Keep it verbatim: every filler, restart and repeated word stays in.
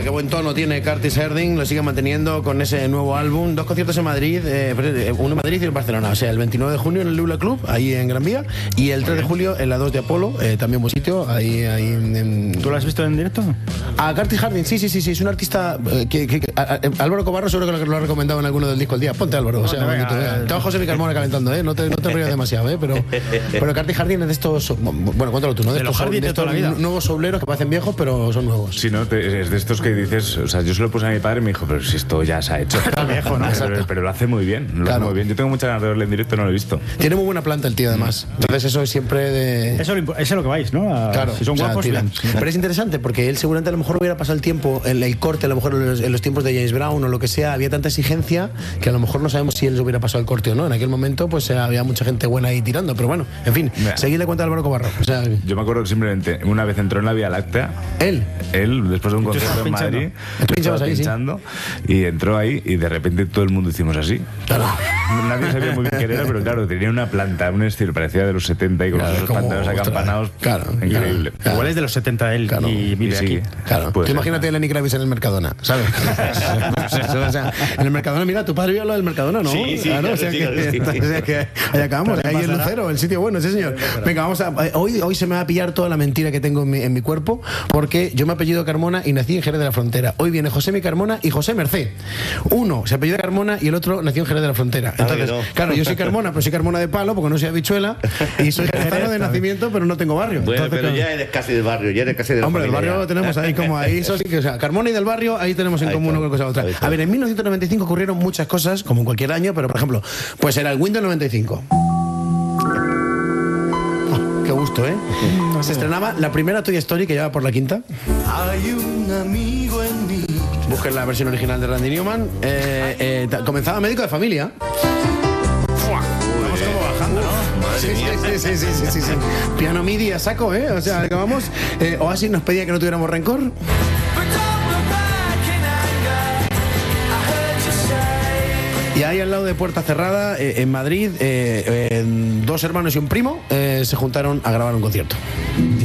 qué buen tono tiene Curtis Harding, lo sigue manteniendo con ese nuevo álbum. Dos conciertos en Madrid, eh, uno en Madrid y uno en Barcelona. O sea, el veintinueve de junio en el Lula Club, ahí en Gran Vía, y el tres de julio en la dos de Apolo, eh, también buen sitio, ahí, ahí en, en... ¿Tú lo has visto en directo? A Curtis Harding, sí, sí, sí, sí, es un artista eh, que, que, que a, a, Álvaro Cobarro seguro que lo ha recomendado en alguno del disco del día. Ponte, Álvaro, o sea, no, te vea. Estaba José Carmona calentando, ¿eh? No te, no te rías demasiado, ¿eh? Pero, pero Curtis Harding es de estos, bueno, cuéntalo tú, ¿no? De, de estos, los de estos de nuevos sobleros que parecen viejos, pero son nuevos. Sí, ¿no? Te, es de estos que dices, o sea, yo se lo puse a mi padre y me dijo, pero si esto ya se ha hecho. Está viejo, ¿no? Pero, pero lo hace muy bien, lo Claro. hace muy bien. Yo tengo muchas ganas de verle en directo, no lo he visto. Tiene muy buena planta el tío, además. Entonces eso es siempre de... Eso, eso es lo que vais, ¿no? A, Claro, si son o sea, guapos, tira. bien. Pero es interesante porque él seguramente a lo mejor hubiera pasado el tiempo, el, el corte, a lo mejor en los, en los tiempos de James Brown o lo que sea, había tanta exigencia que a lo mejor no sabemos si él se hubiera pasado el corte o no. En aquel momento pues eh, había mucha gente buena ahí tirando, pero bueno, en fin, Mira. seguidle cuenta a Álvaro Cobarro. O sea, Yo me acuerdo que simplemente una vez entró en la Vía Láctea. él. Él, después de un concierto en Madrid, Tú pinchabas estaba ahí, sí. pinchando, y entró ahí y de repente todo el mundo hicimos así. Claro. Nadie sabía muy bien qué era, pero claro, tenía una planta, un estilo parecía de los setenta y con Claro, esos como, pantanos ostras, acampanados. claro, Increíble. claro. Igual es de los setenta él Claro. y vive Y aquí. sigue. Claro, Puede tú ser. imagínate a Lenny Kravitz en el Mercadona, ¿sabes? O sea, en el Mercadona, mira, tu padre vio lo del Mercadona, ¿no? Sí, sí, claro, claro, o sea sí, que, claro, sí. o sea que ahí acabamos, ahí en Lucero, el sitio bueno, sí señor. Venga, vamos a, hoy, hoy se me va a pillar toda la mentira que tengo en mi, en mi cuerpo, porque yo me apellido Carmona y nací en Jerez de la Frontera. Hoy viene José mi Carmona y José Merced. Uno se apellida Carmona y el otro nació en Jerez de la Frontera. Entonces, no. claro, yo soy Carmona, pero soy Carmona de palo, porque no soy habichuela, y soy jerezano de nacimiento, pero no tengo barrio. Bueno, Entonces, pero claro, ya eres casi del barrio, ya eres casi del hombre, del barrio lo tenemos ahí como ahí, eso sí que, o sea, Carmona y del barrio, ahí tenemos en Ahí común está, una cosa u otra. ahí está. A ver, en mil novecientos noventa y cinco ocurrieron muchas cosas, como en cualquier año, pero por ejemplo, pues era el Windows noventa y cinco. Oh, qué gusto, ¿eh? Se estrenaba la primera Toy Story que llevaba por la quinta. Hay un amigo en mí. Busquen la versión original de Randy Newman. Eh, eh, ta- comenzaba Médico de Familia. Vamos como bajando, ¿no? Sí, sí, sí, sí, sí, sí, sí, sí. Piano MIDI a saco, ¿eh? O sea, acabamos. Eh, Oasis nos pedía que no tuviéramos rencor. Y ahí al lado de Puerta Cerrada, eh, en Madrid, eh, eh, dos hermanos y un primo eh, se juntaron a grabar un concierto.